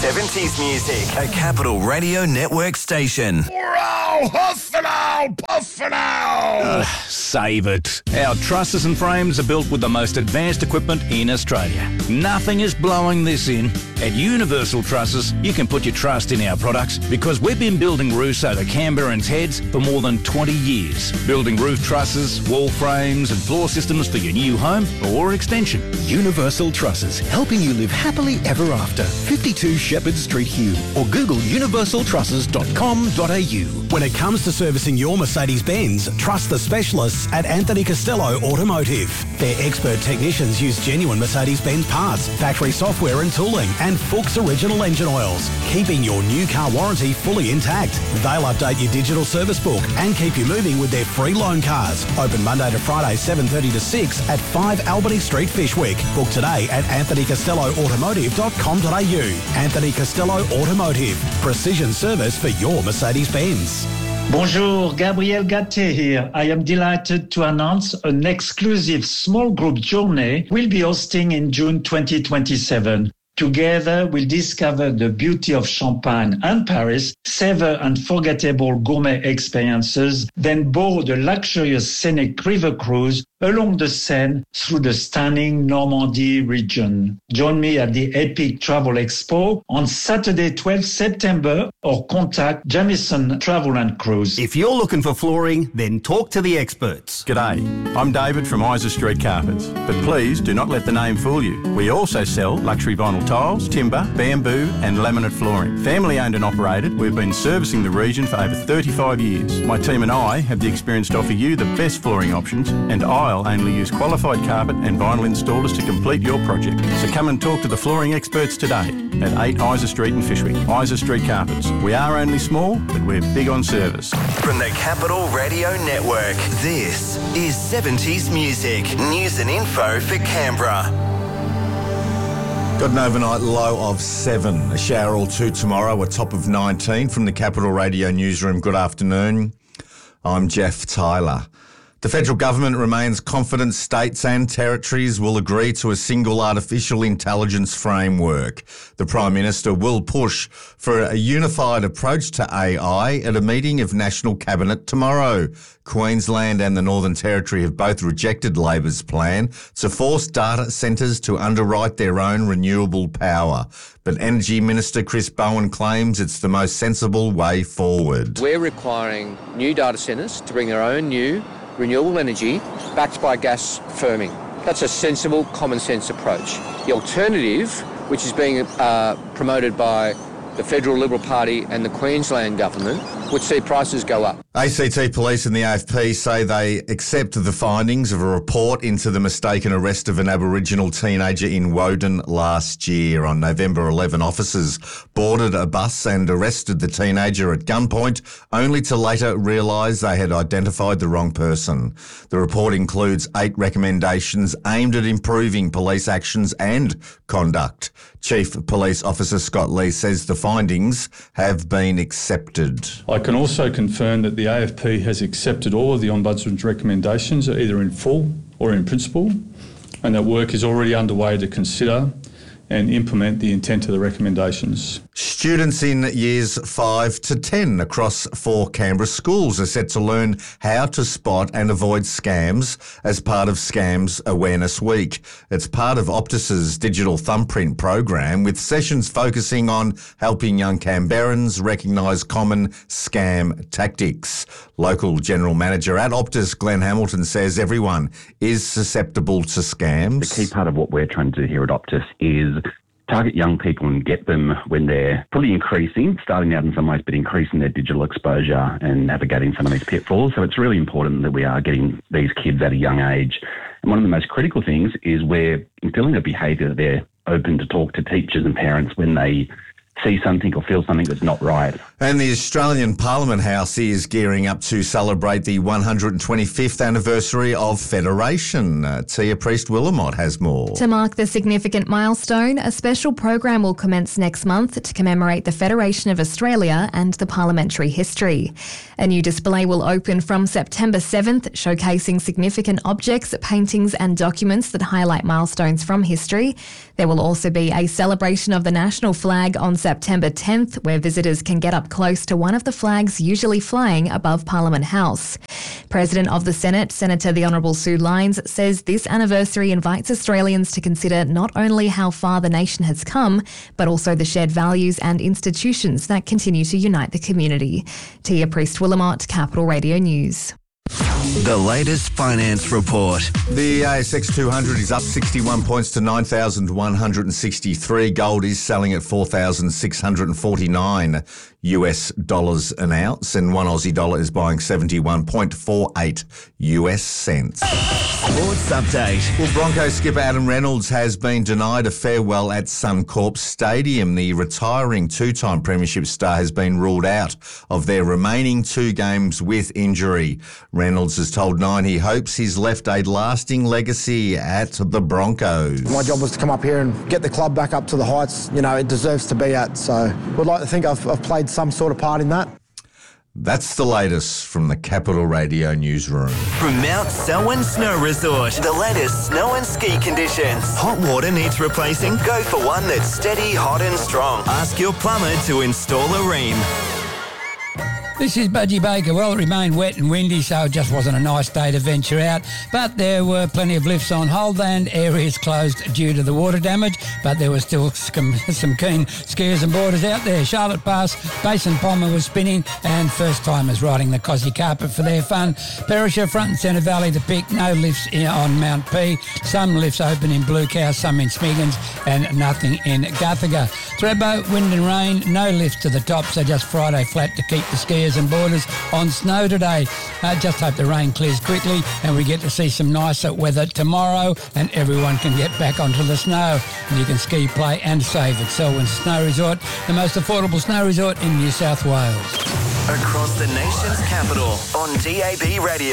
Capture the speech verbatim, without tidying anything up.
seventies music. A Capital Radio Network station. Wow, huff and owl, puff and owl. Ugh, save it. Our trusses and frames are built with the most advanced equipment in Australia. Nothing is blowing this in. At Universal Trusses, you can put your trust in our products because we've been building roofs over Canberrans' heads for more than twenty years. Building roof trusses, wall frames and floor systems for your new home or extension. Universal Trusses, helping you live happily ever after. fifty-two Shepherd Street, Hume, or Google universal trusses dot com dot a u. When it comes to servicing your Mercedes-Benz, trust the specialists at Anthony Costello Automotive. Their expert technicians use genuine Mercedes-Benz parts, factory software and tooling, and Fuchs original engine oils, keeping your new car warranty fully intact. They'll update your digital service book and keep you moving with their free loan cars. Open Monday to Friday, seven thirty to six at five Albany Street, Fishwick. Book today at anthony costello automotive dot com dot a u. Anthony Costello Automotive. Precision service for your Mercedes-Benz. Bonjour, Gabriel Gatté here. I am delighted to announce an exclusive small group journey we'll be hosting in June twenty twenty-seven. Together, we'll discover the beauty of Champagne and Paris, savor unforgettable gourmet experiences, then board a luxurious scenic river cruise along the Seine through the stunning Normandy region. Join me at the Epic Travel Expo on Saturday, twelfth September, or contact Jamieson Travel and Cruise. If you're looking for flooring, then talk to the experts. G'day, I'm David from Isa Street Carpets, but please do not let the name fool you. We also sell luxury vinyl tiles, timber, bamboo and laminate flooring. Family owned and operated, we've been servicing the region for over thirty-five years. My team and I have the experience to offer you the best flooring options, and I'll only use qualified carpet and vinyl installers to complete your project. So come and talk to the flooring experts today at eight Isa Street in Fishwick. Isa Street Carpets. We are only small, but we're big on service. From the Capital Radio Network, this is seventies music. News and info for Canberra. Got an overnight low of seven. A shower or two tomorrow, a top of nineteen. From the Capital Radio newsroom, good afternoon. I'm Jeff Tyler. The federal government remains confident states and territories will agree to a single artificial intelligence framework. The Prime Minister will push for a unified approach to A I at a meeting of National Cabinet tomorrow. Queensland and the Northern Territory have both rejected Labor's plan to force data centres to underwrite their own renewable power. But Energy Minister Chris Bowen claims it's the most sensible way forward. We're requiring new data centres to bring their own new renewable energy backed by gas firming. That's a sensible, common sense approach. The alternative, which is being uh, promoted by the Federal Liberal Party and the Queensland Government, would see prices go up. A C T Police and the A F P say they accept the findings of a report into the mistaken arrest of an Aboriginal teenager in Woden last year. On November eleventh, officers boarded a bus and arrested the teenager at gunpoint, only to later realise they had identified the wrong person. The report includes eight recommendations aimed at improving police actions and conduct. Chief Police Officer Scott Lee says the findings have been accepted. I can also confirm that the A F P has accepted all of the Ombudsman's recommendations, either in full or in principle, and that work is already underway to consider and implement the intent of the recommendations. Students in years five to ten across four Canberra schools are set to learn how to spot and avoid scams as part of Scams Awareness Week. It's part of Optus's digital thumbprint program, with sessions focusing on helping young Canberrans recognise common scam tactics. Local General Manager at Optus, Glenn Hamilton, says everyone is susceptible to scams. The key part of what we're trying to do here at Optus is target young people and get them when they're fully increasing, starting out in some ways, but increasing their digital exposure and navigating some of these pitfalls. So it's really important that we are getting these kids at a young age. And one of the most critical things is we're instilling a behaviour that they're open to talk to teachers and parents when they see something or feel something that's not right. And the Australian Parliament House is gearing up to celebrate the one hundred twenty-fifth anniversary of Federation. Uh, Tia Priest-Willamot has more. To mark the significant milestone, a special program will commence next month to commemorate the Federation of Australia and the parliamentary history. A new display will open from September seventh, showcasing significant objects, paintings and documents that highlight milestones from history. There will also be a celebration of the national flag on September September tenth, where visitors can get up close to one of the flags usually flying above Parliament House. President of the Senate, Senator the Honourable Sue Lines, says this anniversary invites Australians to consider not only how far the nation has come, but also the shared values and institutions that continue to unite the community. Tia Priest-Willamot, Capital Radio News. The latest finance report. The A S X two hundred is up sixty-one points to nine thousand one hundred sixty-three. Gold is selling at four thousand six hundred forty-nine U S dollars an ounce, and one Aussie dollar is buying seventy-one point four eight U S cents. Sports update. Well, Broncos skipper Adam Reynolds has been denied a farewell at Suncorp Stadium. The retiring two-time premiership star has been ruled out of their remaining two games with injury. Reynolds has told Nine he hopes he's left a lasting legacy at the Broncos. My job was to come up here and get the club back up to the heights, you know, it deserves to be at. So would like to think I've, I've played some sort of part in that. That's the latest from the Capital Radio newsroom. From Mount Selwyn Snow Resort, the latest snow and ski conditions. Hot water needs replacing? Go for one that's steady, hot and strong. Ask your plumber to install a ream. This is Budgie Baker. Well, it remained wet and windy, so it just wasn't a nice day to venture out. But there were plenty of lifts on hold and areas closed due to the water damage. But there were still some, some keen skiers and boarders out there. Charlotte Pass, Basin Palmer was spinning, and first-timers riding the Cosy Carpet for their fun. Perisher, front and centre valley to pick. No lifts in, on Mount P. Some lifts open in Blue Cow, some in Smiggins, and nothing in Guthaga. Thredbo, wind and rain, no lift to the top, so just Friday flat to keep the skiers and boarders on snow today. Uh, just hope the rain clears quickly and we get to see some nicer weather tomorrow and everyone can get back onto the snow. And you can ski, play and save at Selwyn Snow Resort, the most affordable snow resort in New South Wales. Across the nation's capital on D A B Radio.